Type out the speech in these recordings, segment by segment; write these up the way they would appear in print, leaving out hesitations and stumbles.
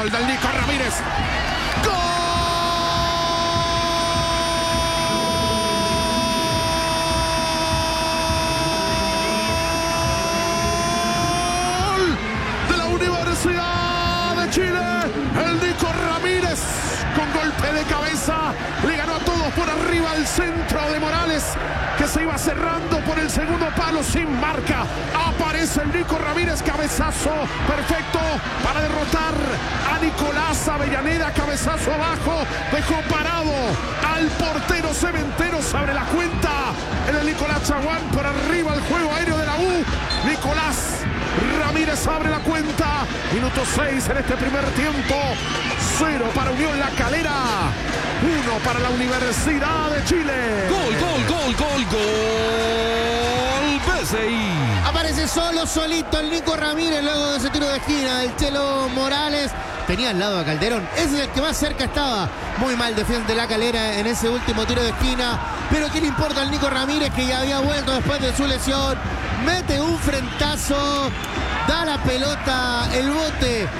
Gol del Nico Ramírez. Universidad de Chile, el Nico Ramírez con golpe de cabeza le ganó a todos por arriba el centro de Morales, que se iba cerrando por el segundo palo sin marca. Aparece el Nico Ramírez, cabezazo perfecto para derrotar a Nicolás Avellaneda, cabezazo abajo, dejó parado al portero Cementeros, abre la cuenta en el Nicolás Chaguán, por arriba el juego aéreo de la U. Nicolás Ramírez abre la cuenta. Minuto 6 en este primer tiempo. 0 para Unión La Calera. 1 para la Universidad de Chile. Gol. PSI. Aparece solito el Nico Ramírez luego de ese tiro de esquina del Chelo Morales. Tenía al lado a Calderón. Ese es el que más cerca estaba. Muy mal defensa de La Calera en ese último tiro de esquina. Pero ¿qué le importa al Nico Ramírez, que ya había vuelto después de su lesión? Mete un frentazo, da la pelota, el bote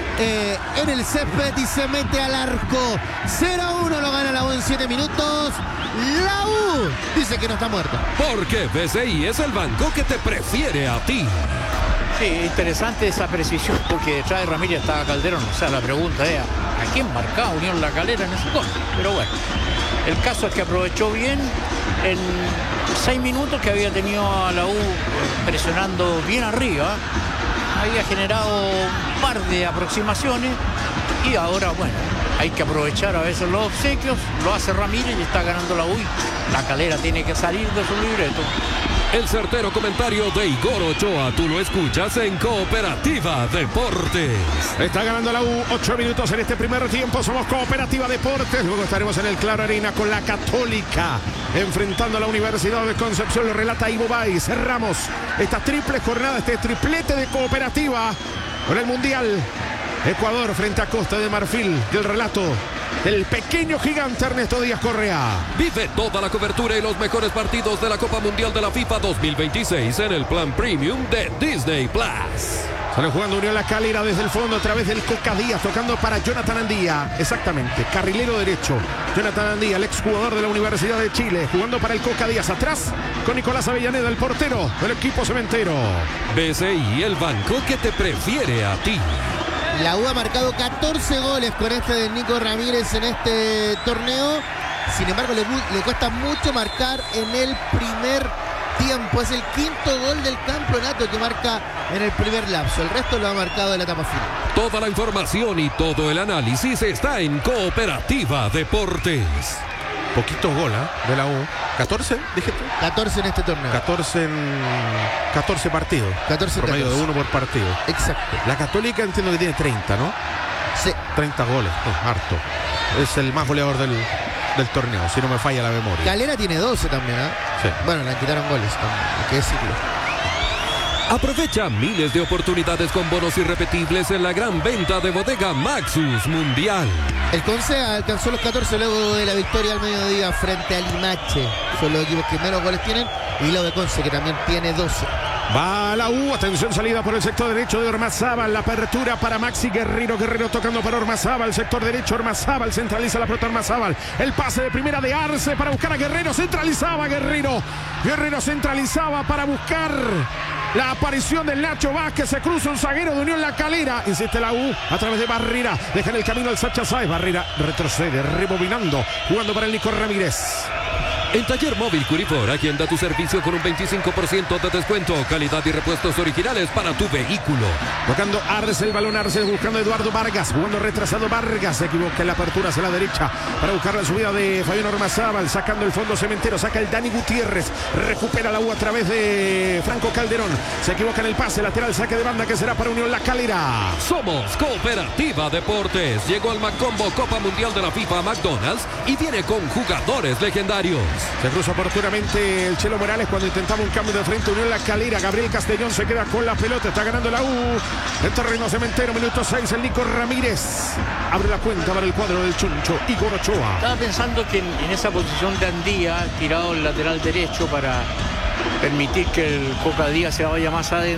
en el césped y se mete al arco. 0-1 lo gana la U en 7 minutos. La U dice que no está muerta. Porque PSI es el banco que te prefiere a ti. Sí, interesante esa precisión, porque detrás de Ramírez estaba Calderón. O sea, la pregunta es, ¿a quién marcaba Unión La Calera en ese gol? Pero bueno, el caso es que aprovechó bien en 6 minutos que había tenido a la U presionando bien arriba. Había generado un par de aproximaciones y ahora, bueno, hay que aprovechar a veces los obsequios. Lo hace Ramírez y está ganando la U. La Calera tiene que salir de su libreto. El certero comentario de Igor Ochoa, tú lo escuchas en Cooperativa Deportes. Está ganando la U, 8 minutos en este primer tiempo. Somos Cooperativa Deportes. Luego estaremos en el Claro Arena con la Católica, enfrentando a la Universidad de Concepción. Lo relata Ivo Báez. Cerramos esta triple jornada, este triplete de Cooperativa con el Mundial. Ecuador frente a Costa de Marfil. Y el relato del pequeño gigante Ernesto Díaz Correa. Vive toda la cobertura y los mejores partidos de la Copa Mundial de la FIFA 2026 en el plan premium de Disney Plus. Sale jugando Unión La Calera desde el fondo a través del Coca Díaz, tocando para Jonathan Andía. Exactamente, carrilero derecho. Jonathan Andía, el exjugador de la Universidad de Chile, jugando para el Coca Díaz. Atrás con Nicolás Avellaneda, el portero del equipo cementero. PSI, el banco que te prefiere a ti. La U ha marcado 14 goles con este de Nico Ramírez en este torneo. Sin embargo, le cuesta mucho marcar en el primer tiempo. Es el quinto gol del campeonato que marca en el primer lapso. El resto lo ha marcado en la etapa final. Toda la información y todo el análisis está en Cooperativa Deportes. Poquitos goles de la U. 14, dije tú. 14 en este torneo. 14 en 14 partidos. 14 promedio de 1 por partido. Exacto. La Católica entiendo que tiene 30, ¿no? Sí. 30 goles, harto. Es el más goleador del torneo, si no me falla la memoria. Calera tiene 12 también, ¿eh? Sí. Bueno, le quitaron goles también, hay que decirlo. Aprovecha miles de oportunidades con bonos irrepetibles en la gran venta de Bodega Maxus Mundial. El Conce alcanzó los 14 luego de la victoria al mediodía frente al Limache. Son los equipos que menos goles tienen. Y lo de Conce, que también tiene 12. Va la U, atención, salida por el sector derecho de Ormazábal, la apertura para Maxi Guerrero, Guerrero tocando para Ormazábal, sector derecho Ormazábal, centraliza la pelota Ormazábal, el pase de primera de Arce para buscar a Guerrero, centralizaba Guerrero, Guerrero centralizaba para buscar la aparición del Nacho Vázquez, se cruza un zaguero de Unión La Calera, insiste la U a través de Barrera, deja en el camino al Sacha Sáez, Barrera retrocede, rebobinando, jugando para el Nico Ramírez. En Taller Móvil Curifor, agenda tu servicio con un 25% de descuento, calidad y repuestos originales para tu vehículo. Tocando Arce, el balón Arce, buscando a Eduardo Vargas, jugando retrasado Vargas, se equivoca en la apertura hacia la derecha para buscar la subida de Fabián Ormazábal, sacando el fondo cementero, saca el Dani Gutiérrez, recupera la U a través de Franco Calderón, se equivoca en el pase, lateral, saque de banda que será para Unión La Calera. Somos Cooperativa Deportes, llegó al Macombo Copa Mundial de la FIFA McDonald's y viene con jugadores legendarios. Se cruza oportunamente el Chelo Morales cuando intentaba un cambio de frente. Unión La Calera. Gabriel Castellón se queda con la pelota. Está ganando la U. El terreno cementero. Minuto 6. El Nico Ramírez abre la cuenta para el cuadro del Chuncho. Igor Ochoa. Estaba pensando que en esa posición de Andía, tirado el lateral derecho para permitir que el Coca Díaz se vaya más adentro.